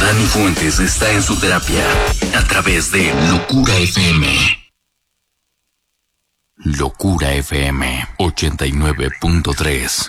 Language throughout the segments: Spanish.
Dani Fuentes está en su terapia a través de Locura FM. Locura FM 89.3.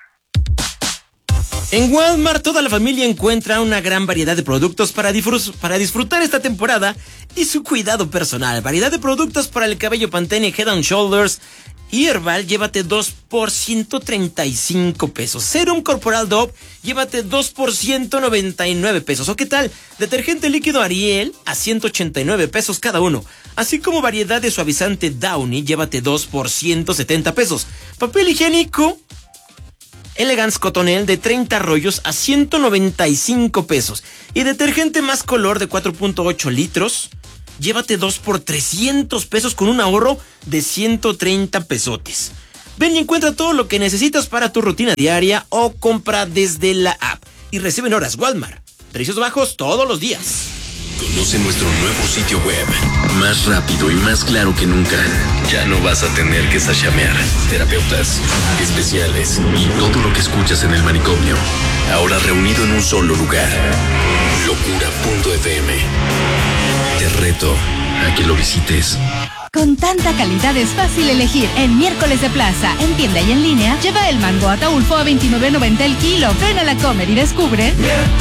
En Walmart toda la familia encuentra una gran variedad de productos para disfrutar esta temporada y su cuidado personal. Variedad de productos para el cabello Pantene Head and Shoulders y Herbal, llévate 2 por 135 pesos. Serum Corporal Dove, llévate 2 por 199 pesos. ¿O qué tal? Detergente líquido Ariel a 189 pesos cada uno. Así como variedad de suavizante Downy, llévate 2 por 170 pesos. Papel higiénico Elegance Cotonel de 30 rollos a 195 pesos. Y detergente Más Color de 4.8 litros, llévate 2 por 300 pesos con un ahorro de 130 pesotes. Ven y encuentra todo lo que necesitas para tu rutina diaria o compra desde la app. Y recibe en horas Walmart. Precios bajos todos los días. Conoce nuestro nuevo sitio web, más rápido y más claro que nunca. Ya no vas a tener que sachamear. Terapeutas, especiales y todo lo que escuchas en el manicomio, ahora reunido en un solo lugar. Locura.fm. Te reto a que lo visites. Con tanta calidad es fácil elegir. En Miércoles de Plaza, en tienda y en línea, lleva el mango Ataulfo a $29.90 el kilo. Ven a la Comer y descubre